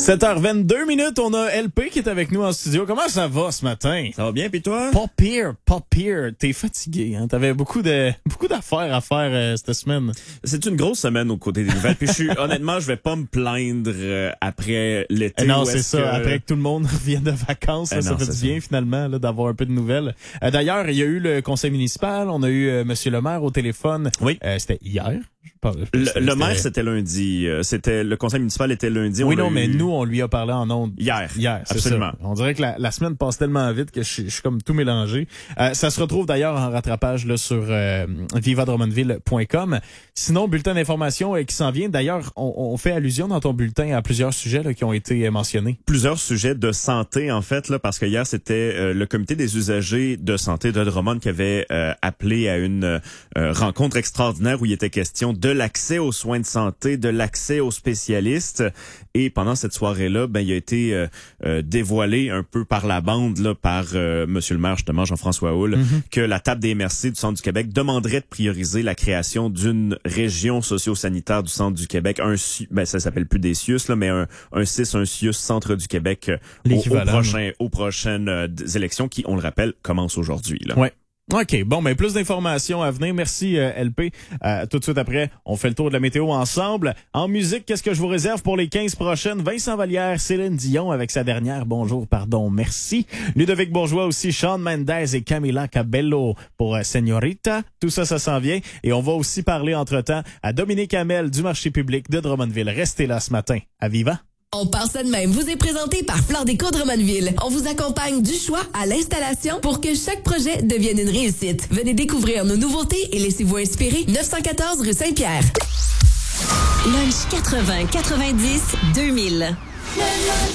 7h22 minutes, on a LP qui est avec nous en studio. Comment ça va ce matin? Ça va bien, pis toi? Pas pire. T'es fatigué, hein? T'avais beaucoup d'affaires à faire cette semaine. C'est une grosse semaine aux côtés des nouvelles. Puis honnêtement, je vais pas me plaindre après l'été. Non, c'est ça. Après que tout le monde revienne de vacances, ça non, fait du bien finalement là, d'avoir un peu de nouvelles. D'ailleurs, il y a eu le conseil municipal. On a eu Monsieur le maire au téléphone. Oui. C'était hier. Le maire, c'était lundi. Le conseil municipal était lundi. Oui, non, mais nous, on lui a parlé en ondes. Hier, absolument. Ça. On dirait que la semaine passe tellement vite que je suis comme tout mélangé. Ça se retrouve d'ailleurs en rattrapage là, sur vivadrummondville.com. Sinon, bulletin d'information qui s'en vient. D'ailleurs, on fait allusion dans ton bulletin à plusieurs sujets là, qui ont été mentionnés. Plusieurs sujets de santé, en fait, là, parce que hier, c'était le comité des usagers de santé de Drummond qui avait appelé à une rencontre extraordinaire où il était question de l'accès aux soins de santé, de l'accès aux spécialistes. Et pendant cette soirée-là, il a été dévoilé un peu par la bande là, par Monsieur le maire, justement, Jean-François Houle, que la table des MRC du Centre du Québec demanderait de prioriser la création d'une région socio-sanitaire du Centre du Québec. Ça s'appelle plus des CIUS, là, mais un CIUS Centre du Québec aux prochaines élections qui, on le rappelle, commencent aujourd'hui. Là. Ouais. OK, bon, plus d'informations à venir. Merci, LP. Tout de suite après, on fait le tour de la météo ensemble. En musique, qu'est-ce que je vous réserve pour les 15 prochaines? Vincent Vallière, Céline Dion avec sa dernière merci. Ludovic Bourgeois aussi, Shawn Mendes et Camila Cabello pour Señorita. Tout ça s'en vient. Et on va aussi parler entre-temps à Dominique Hamel du marché public de Drummondville. Restez là ce matin. À Viva! On part ça de même. Vous est présenté par Flore Déco Drummondville. On vous accompagne du choix à l'installation pour que chaque projet devienne une réussite. Venez découvrir nos nouveautés et laissez-vous inspirer. 914 rue Saint-Pierre. Lunch 80, 90, 2000.